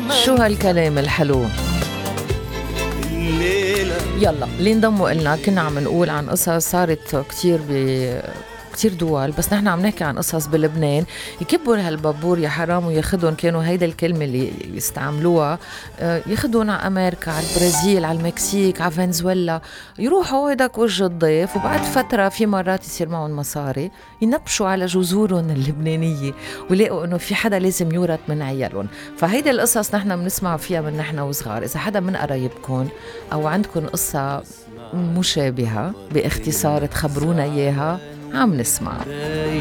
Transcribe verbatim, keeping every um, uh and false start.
شو هالكلام الحلو. يلا اللي انضموا إلنا كنا عم نقول عن قصص صارت كتير ب كتير دول، بس نحن عم نحكي عن قصص بلبنان. يكبوا هالبابور يا حرام وياخدون، كانوا هيدا الكلمة اللي يستعملوها، ياخدون على أمريكا، على البرازيل، على المكسيك، على فنزويلا، يروحوا هيداك وجه الضيف، وبعد فترة في مرات يصير معهم مصاري ينبشوا على جذورهم اللبنانية ويلاقوا انه في حدا لازم يورث من عيالهم. فهيدا القصص نحن بنسمع فيها من نحن وصغار. إذا حدا من قرايبكم أو عندكم قصة مشابهة باختصار تخبرونا إياها، عم نسمع.